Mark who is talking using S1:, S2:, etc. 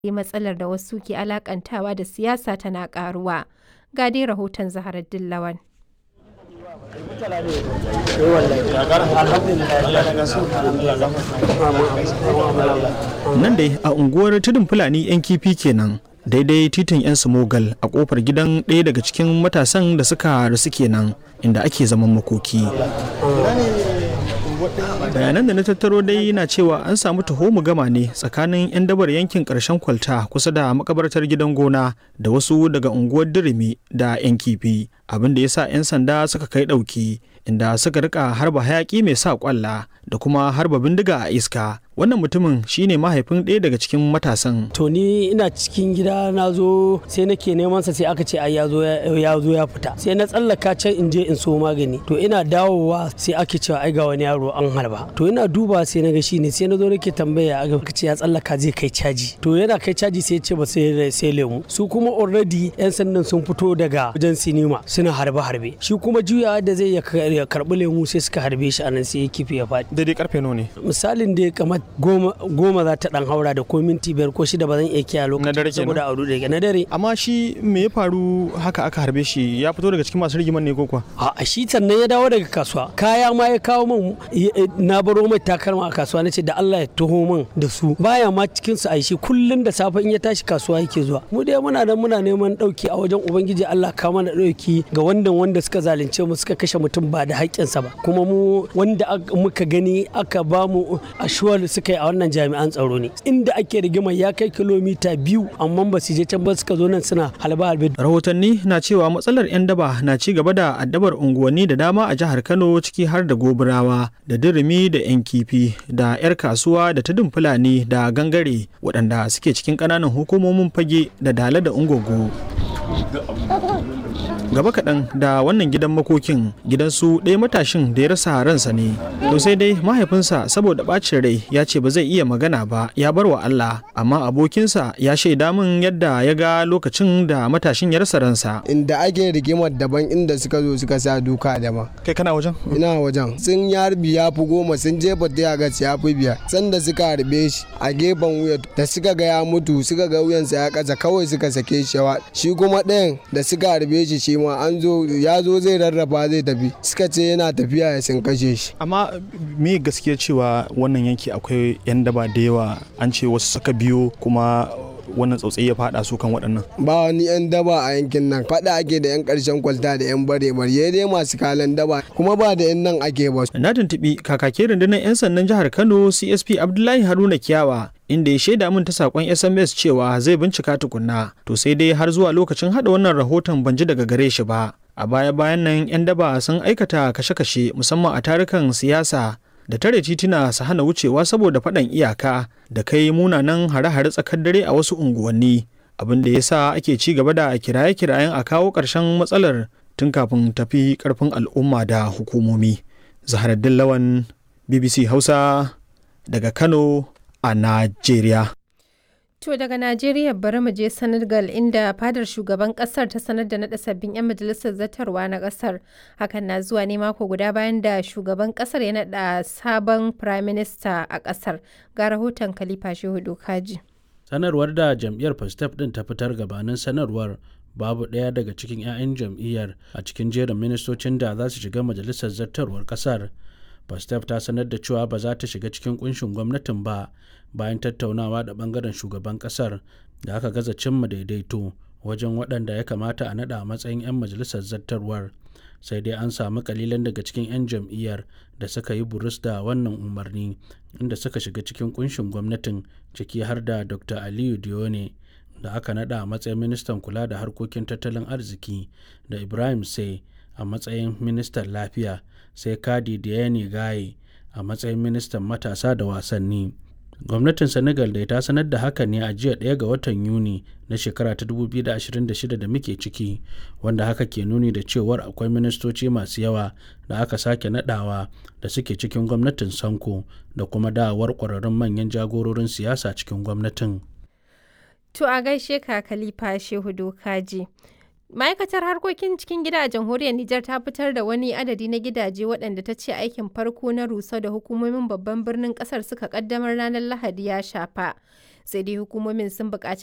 S1: matsalar da wasu ke alakantawa da siyasa tana karuwa. Ga dai rahoton Zaharaddin Lawan.
S2: Nan dai a unguwar Tudun Fulani 'yan kifi kenan. Daidai titin 'yan Smogal a kofar gidan ɗaya daga cikin matasan da suka rasu kenan inda ake zaman makoki. Bayanan da na tattaro dai na cewa an samu gama ne tsakanin 'yan dabar yankin ƙarshen kwalta kusa da makabartar gidan gona da wasu daga unguwar Dirimi da 'yan kifi, abin da ya sa 'yan sanda suka kai ɗauki inda suka rika harba hayaƙi mai sa ƙwalla da kuma harba bindiga a iska. Wannan mutumin shine mahaifin ɗaya daga cikin matasan.
S3: To ni ina cikin gida na zo sai nake neman sa sai aka ce ai ya zo ya fita. Sai na tsallaka can in je in so magani. To ina dawowa sai ake cewa ai ga wani yaro an harba. To ina duba sai na ga shine sai na zo nake tambaya aka ce ya tsallaka zai kai caji. To yana kai caji sai ya ce ba sai lemu. Su kuma already yan sandan sun fito daga wajen sinima suna harbe. Shi kuma juyawa da zai ya karbi lemu sai suka harbe shi anan sai ya kifi ya faɗi.
S2: Daidai karfe nawa ne?
S3: Misalin da kamar goma za ta dan haura da ko minti 5 ko 6 ba zan iya kiyaye lokacin saboda auru da na dare.
S2: Amma shi me ya faru haka aka harbe shi? Ya fito daga cikin masu rigiman ne ko kuwa?
S3: A shi sannan ya dawo daga kasuwa. Kaya ma ya kawo min na baro mai takalma a kasuwa nace da Allah ya taho min da su. Baya ma cikin su aishi kullun da safe in ya tashi kasuwa yake zuwa. Mu dai muna neman dauki a wajen ubangiji Allah ka mana dauki ga wanda suka zalunce mu suka kashe mutum ba da haƙƙinsa ba. Kuma mu wanda muka gani aka ba mu ashuwar suka yi a wannan jami'an tsaro ne inda ake rigima ya kai kilomita 2 amma ba su je can ba suka zo nan suna halbe.
S2: Rahotanni na cewa matsalar 'yan daba na ci gaba da addabar unguwanni da dama a jihar Kano ciki har da Gobirawa da Dirimi da 'yan kifi da 'yar kasuwa da Tudun Fulani da Gangare waɗanda suke cikin ƙananan hukumomin Fage da Dala da Ungogo. Gaba kaɗan da wannan gidan makokin gidansu ɗaya matashin da ya rasa ransa ne. To sai dai mahaifinsa saboda ɓacin rai ya ce ba zai iya magana ba ya bar wa Allah, amma abokinsa ya shaida min yadda ya ga lokacin da matashin ya rasa ransa.
S4: Inda ake rigimar daban inda suka zo suka sa duka daban.
S2: Kai kana wajen?
S4: Ina wajen. Sun harbi ya fi 10 sun jefa ta ga ya fi 5. Sanda suka harbe shi a gefen wuya da suka ga ya mutu suka ga wuyansa ya kasa kawai suka sake shi. Shi kuma ɗayan da suka harbe shi ma ya zo zai rarraba zai tafi suka ce yana tafiya ya sun kashe shi.
S2: Amma me gaskiya cewa wannan yanki akwai 'yan daba da yawa, an ce wasu suka biyo kuma wannan tsautsayi ya fada su kan waɗannan?
S4: Ba wani 'yan daba a yankin nan, fada ake da 'yan ƙarshen kwalta da 'yan bare dai masu kalan daba kuma ba da 'yan nan ake ba.
S2: Na tuntuɓi kakakin rundunar 'yan sandan jihar Kano CSP Abdullahi Haruna Kiyawa inda ya shaida min ta sakon SMS cewa zai bincika tukunna, to sai dai har zuwa lokacin hada wannan rahoton ban ji daga gare shi ba. A baya-bayan nan 'yan daba sun aikata kashe-kashe musamman a tarukan siyasa da tare tituna su hana wucewa saboda faɗan iyaka da kai munanan hare-hare tsakar dare a wasu unguwanni, abin da ya sa ake ci gaba da kiraye-kirayen a kawo ƙarshen matsalar tun kafin tafi ƙarfin al'umma da hukumomi. Zaharaddin Lawan, BBC Hausa daga Kano a Najeriya.
S1: To daga Najeriya bari mu je Senegal inda fadar shugaban kasar ta sanar da naɗa sabbin 'yan majalisar zartarwa na kasar. Hakan na zuwa ne mako guda bayan da shugaban kasar ya naɗa sabon Prime Minister a kasar. Ga rahoton Khalifa Shehu Dokaji.
S5: Sanarwar da jam'iyyar Pastef din ta fitar gabanin sanarwar babu ɗaya daga cikin 'ya'yan jam'iyyar a cikin jerin ministocin da za su shiga majalisar zartarwar kasar. Pastef ta sanar da cewa ba za ta shiga cikin kunshin gwamnatin ba bayan tattaunawa da bangaren shugaban kasar da aka gaza cimma daidaito wajen waɗanda ya kamata a naɗa a matsayin 'yan majalisar zartarwar. Sai dai an samu kalilan daga cikin 'yan jam'iyyar da suka yi burus da wannan umarni inda suka shiga cikin kunshin gwamnatin, ciki har da Dr. Aliyu Dione da aka naɗa a matsayin ministan kula da harkokin tattalin arziki da Ibrahim Sai a matsayin ministan lafiya, sai Kadi Diane Gaye a matsayin ministan matasa da wasanni. Gwamnatin Senegal dai ta sanar da haka ne a jiya 1 ga watan Yuni na shekara ta 2026 da muke ciki, wanda haka ke nuni da cewar akwai ministoci masu yawa da aka sake nadawa da suke cikin gwamnatin Sanko da kuma dawowar ƙwararrun manyan jagororin siyasa cikin gwamnatin.
S1: To a gaishe ka Khalifa Shehu Dokaji. Ma'aikatar harkokin cikin gida a jamhuriyar Nijar ta fitar da wani adadi na gidaje waɗanda ta ce aikin farko na rusau da hukumomin babban birnin ƙasar suka ƙaddamar ranar Lahadi ya shafa. sai dai hukumomin sun buƙaci